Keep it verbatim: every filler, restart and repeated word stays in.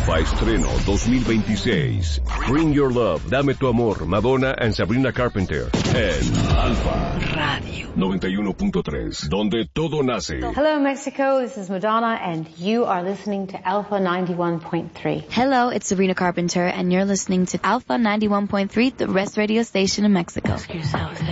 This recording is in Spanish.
Alfa Estreno dos mil veintiséis. Bring Your Love, Dame Tu Amor, Madonna and Sabrina Carpenter. En Alfa Radio noventa y uno punto tres, donde todo nace. Hello Mexico, this is Madonna and you are listening to Alpha ninety-one point three. Hello, it's Sabrina Carpenter and you're listening to Alpha ninety-one point three, the best radio station in Mexico. Ask yourself